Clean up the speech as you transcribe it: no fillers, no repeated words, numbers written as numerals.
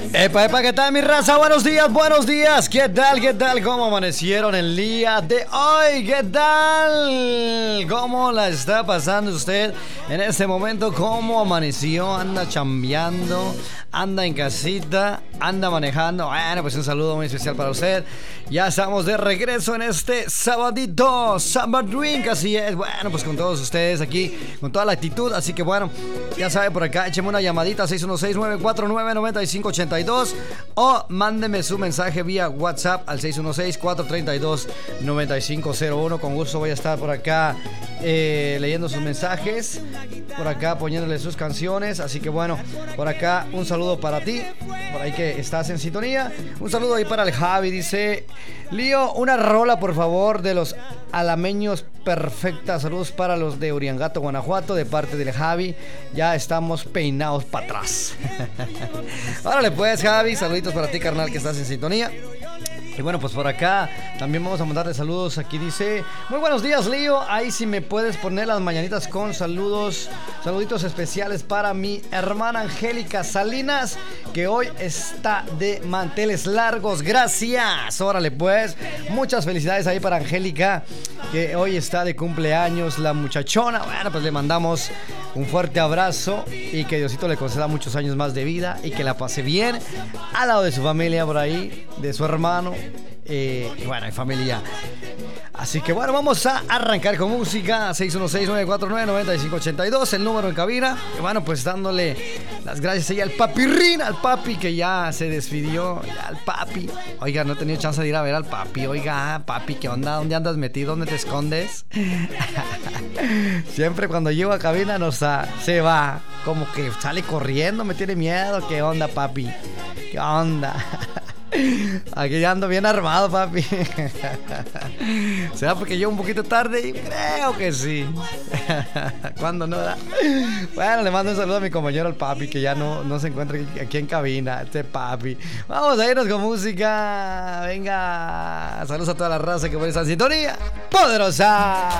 Epa, epa, ¿qué tal mi raza? Buenos días, ¿qué tal? ¿Cómo amanecieron el día de hoy? ¿Qué tal? ¿Cómo la está pasando usted en este momento? ¿Cómo amaneció? ¿Anda chambeando? ¿Anda en casita? ¿Anda manejando? Bueno, pues un saludo muy especial para usted. Ya estamos de regreso en este sabadito, Summer Drink, así es. Bueno, pues con todos ustedes aquí, con toda la actitud, así que bueno, ya sabe, por acá, écheme una llamadita 616-949-9582 o mándeme su mensaje vía WhatsApp al 616-432-9501. Con gusto voy a estar por acá leyendo sus mensajes, por acá poniéndole sus canciones. Así que bueno, por acá un saludo para ti, por ahí que estás en sintonía. Un saludo ahí para el Javi, dice: Lío, una rola por favor de los alameños perfecta. Saludos para los de Uriangato, Guanajuato, de parte del Javi. Ya estamos peinados para atrás. Órale pues, Javi, saluditos para ti, carnal, que estás en sintonía. Y bueno, pues por acá también vamos a mandarle saludos. Aquí dice: muy buenos días, Lío. Ahí si me puedes poner las mañanitas con saludos, saluditos especiales para mi hermana Angélica Salinas, que hoy está de manteles largos. Gracias. Órale pues, muchas felicidades ahí para Angélica, que hoy está de cumpleaños, la muchachona. Bueno, pues le mandamos un fuerte abrazo y que Diosito le conceda muchos años más de vida y que la pase bien al lado de su familia por ahí, de su hermano. Y bueno, hay familia. Así que bueno, vamos a arrancar con música. 616-949-9582, el número en cabina. Y bueno, pues dándole las gracias ahí al papirrín, al papi que ya se despidió, ya al papi. Oiga, no he tenido chance de ir a ver al papi. Oiga, papi, ¿qué onda? ¿Dónde andas metido? ¿Dónde te escondes? Siempre cuando llego a cabina se va, como que sale corriendo, me tiene miedo. ¿Qué onda, papi? ¿Qué onda? Aquí ya ando bien armado, papi. ¿Será porque llego un poquito tarde? Creo que sí. ¿Cuándo no da? Bueno, le mando un saludo a mi compañero, el papi, que ya no se encuentra aquí en cabina. Este papi. Vamos a irnos con música. Venga. Saludos a toda la raza que pone esa sintonía poderosa.